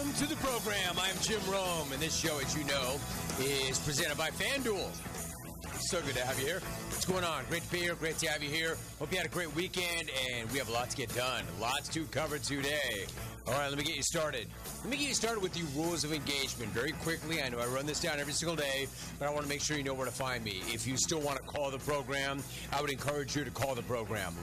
Welcome to the program. I'm Jim Rome, and this show, as you know, is presented by FanDuel. So good to have you here. What's going on? Great to be here. Great to have you here. Hope you had a great weekend, and we have a lot to get done. Lots to cover today. All right, let me get you started. Let me get you started with the rules of engagement very quickly. I know I run this down every single day, but I want to make sure you know where to find me. If you still want to call the program, I would encourage you to call the program.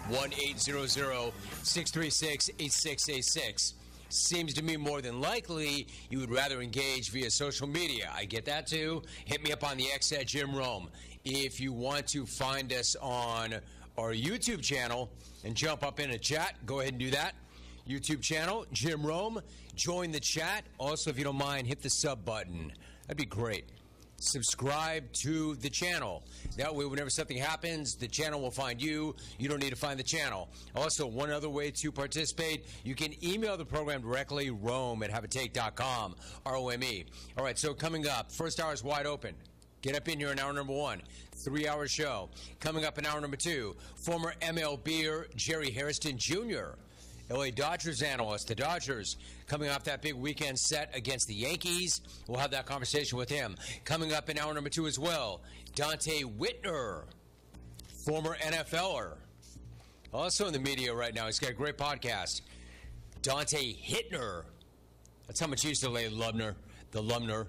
1-800-636-8686. Seems to me more than likely you would rather engage via social media. I get that too. Hit me up on the X at Jim Rome. If you want to find us on our YouTube channel and jump up in a chat, go ahead and do that. YouTube channel, Jim Rome. Join the chat. Also, if you don't mind, hit the sub button. That'd be great. Subscribe to the channel. That way, whenever something happens, the channel will find you. You don't need to find the channel. Also, one other way to participate, you can email the program directly, rome@haveatake.com, R-O-M-E. All right, so coming up, first hour is wide open. Get up in here in hour number one, 3-hour show. Coming up in hour number two, former MLBer Jerry Hairston Jr., LA Dodgers analyst. The Dodgers coming off that big weekend set against the Yankees. We'll have that conversation with him. Coming up in hour number two as well, Dante Whitner, former NFLer. Also in the media right now. He's got a great podcast. Dante Hittner. That's how much he used to lay Lumner. The Lumner.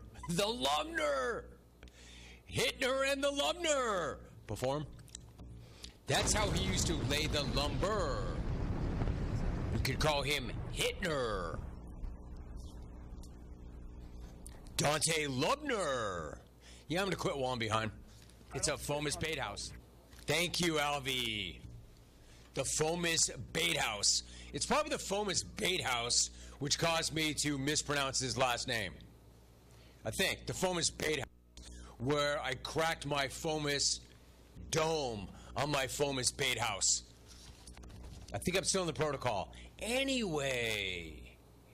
Hittner and the Lumner. Perform. That's how he used to lay the lumber. You could call him Hittner. Dante Lubner. Yeah, I'm going to quit while I'm behind. It's a Fomus Bait House. Thank you, Alvy. The Fomus Bait House. It's probably the Fomus Bait House which caused me to mispronounce his last name. I think. The Fomus Bait House. Where I cracked my Fomus dome on my Fomus Bait House. I think I'm still in the protocol. Anyway,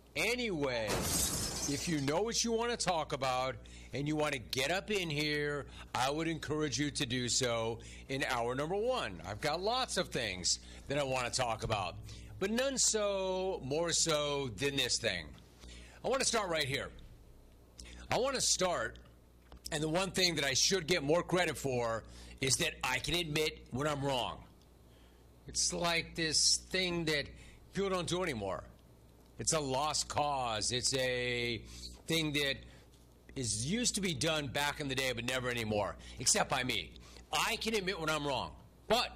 if you know what you want to talk about and you want to get up in here, I would encourage you to do so in hour number one. I've got lots of things that I want to talk about, but none more so than this thing. I want to start right here. I want to start, and the one thing that I should get more credit for is that I can admit when I'm wrong. It's like this thing that people don't do anymore. It's a lost cause. It's a thing that is used to be done back in the day, but never anymore, except by me. I can admit when I'm wrong, but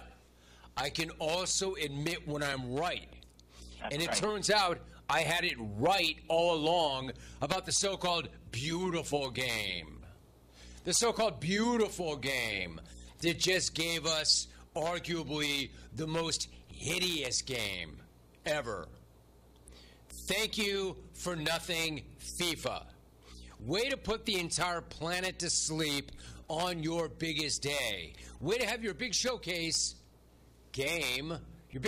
I can also admit when I'm right. And it turns out I had it right all along about the so-called beautiful game. The so-called beautiful game that just gave us arguably the most hideous game ever. Thank you for nothing, FIFA. Way to put the entire planet to sleep on your biggest day. Way to have your big showcase game,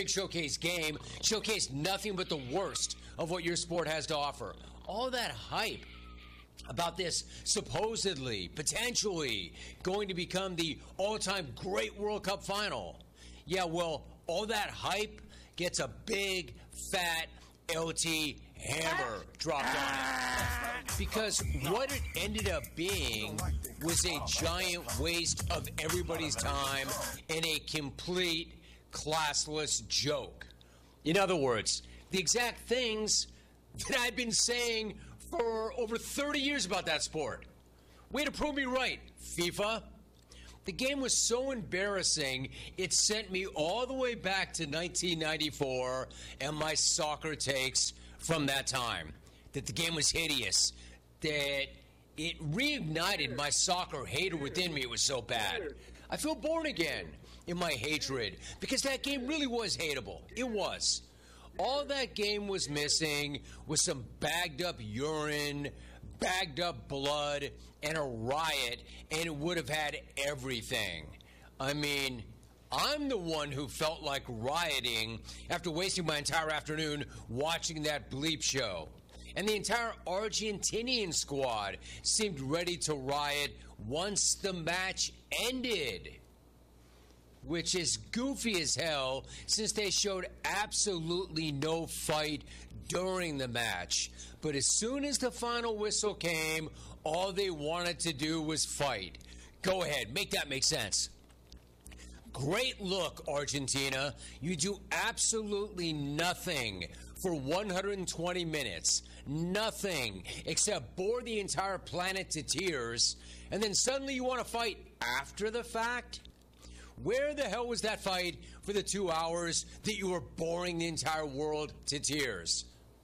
showcase nothing but the worst of what your sport has to offer. All that hype about this supposedly, potentially going to become the all-time great World Cup final. Yeah, well, all that hype gets a big, fat LT hammer dropped on it. Because what it ended up being was a giant waste of everybody's time and a complete classless joke. In other words, the exact things that I've been saying for over 30 years about that sport. Way to prove me right, FIFA. The game was so embarrassing, it sent me all the way back to 1994 and my soccer takes from that time. That the game was hideous. That it reignited my soccer hater within me. It was so bad. I feel born again in my hatred because that game really was hateable. It was. All that game was missing was some bagged up urine, bagged up blood, and a riot, and it would have had everything. I mean, I'm the one who felt like rioting after wasting my entire afternoon watching that bleep show. And the entire Argentinian squad seemed ready to riot once the match ended. Which is goofy as hell since they showed absolutely no fight during the match. But as soon as the final whistle came, all they wanted to do was fight. Go ahead, make that make sense. Great look, Argentina. You do absolutely nothing for 120 minutes. Nothing except bore the entire planet to tears. And then suddenly you want to fight after the fact? Where the hell was that fight for the 2 hours that you were boring the entire world to tears?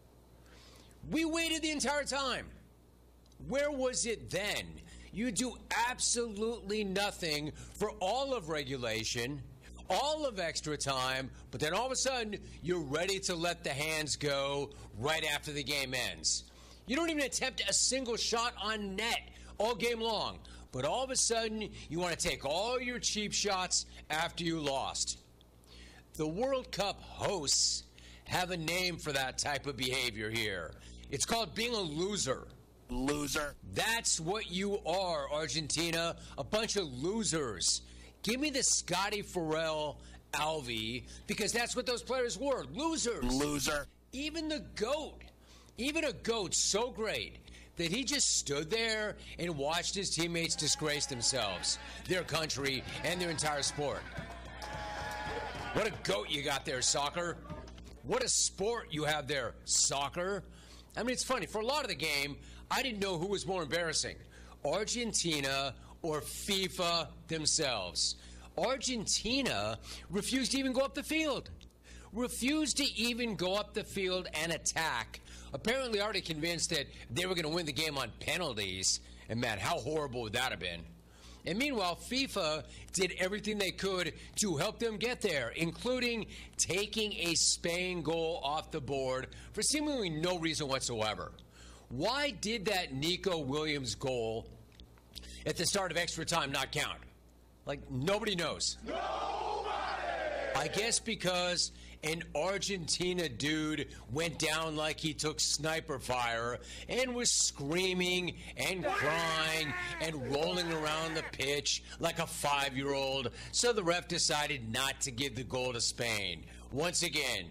We waited the entire time. Where was it then? You do absolutely nothing for all of regulation, all of extra time, but then all of a sudden, you're ready to let the hands go right after the game ends. You don't even attempt a single shot on net all game long, but all of a sudden, you want to take all your cheap shots after you lost. The World Cup hosts have a name for that type of behavior here. It's called being a loser. Loser. That's what you are, Argentina. A bunch of losers. Give me the Scotty Farrell Alvey, because that's what those players were. Losers. Loser. Even the GOAT. Even a GOAT so great that he just stood there and watched his teammates disgrace themselves, their country, and their entire sport. What a GOAT you got there, soccer. What a sport you have there, soccer. I mean, it's funny. For a lot of the game, I didn't know who was more embarrassing, Argentina or FIFA themselves. Argentina refused to even go up the field. Refused to even go up the field and attack. Apparently already convinced that they were going to win the game on penalties. And man, how horrible would that have been? And meanwhile, FIFA did everything they could to help them get there, including taking a Spain goal off the board for seemingly no reason whatsoever. Why did that Nico Williams goal at the start of extra time not count? Like, nobody knows. Nobody! I guess because an Argentina dude went down like he took sniper fire and was screaming and crying and rolling around the pitch like a 5-year-old. So the ref decided not to give the goal to Spain. Once again,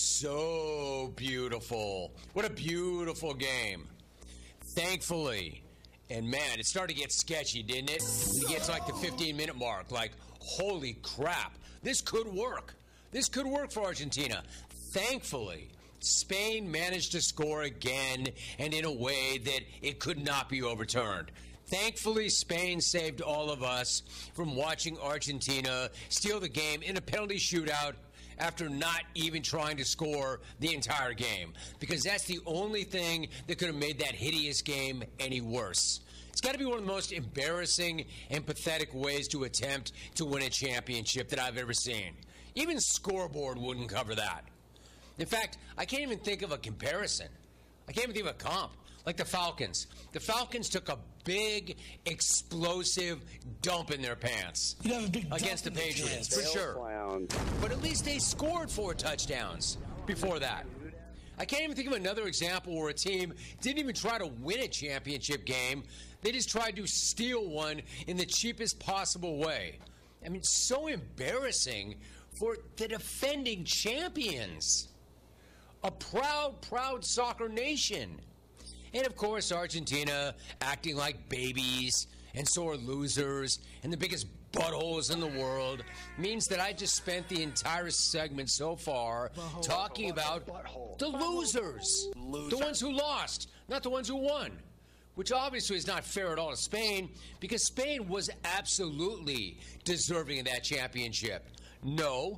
so beautiful. What a beautiful game. Thankfully, and man, it started to get sketchy, didn't it? You get to like the 15-minute mark, like, holy crap, this could work. This could work for Argentina. Thankfully, Spain managed to score again and in a way that it could not be overturned. Thankfully, Spain saved all of us from watching Argentina steal the game in a penalty shootout after not even trying to score the entire game, because that's the only thing that could have made that hideous game any worse. It's got to be one of the most embarrassing and pathetic ways to attempt to win a championship that I've ever seen. Even Scoreboard wouldn't cover that. In fact, I can't even think of a comparison. I can't even think of a comp. Like the Falcons. The Falcons took a big, explosive dump in their pants against the Patriots, for sure. But at least they scored 4 touchdowns before that. I can't even think of another example where a team didn't even try to win a championship game. They just tried to steal one in the cheapest possible way. I mean, so embarrassing for the defending champions. A proud, proud soccer nation. And, of course, Argentina acting like babies and sore losers and the biggest buttholes in the world means that I just spent the entire segment so far talking about the losers. The ones who lost, not the ones who won. Which obviously is not fair at all to Spain, because Spain was absolutely deserving of that championship. No,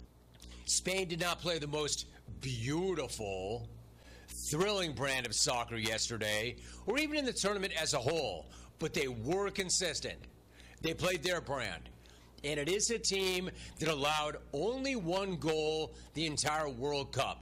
Spain did not play the most beautiful, thrilling brand of soccer yesterday, or even in the tournament as a whole, but they were consistent. They played their brand. And it is a team that allowed only 1 goal the entire World Cup.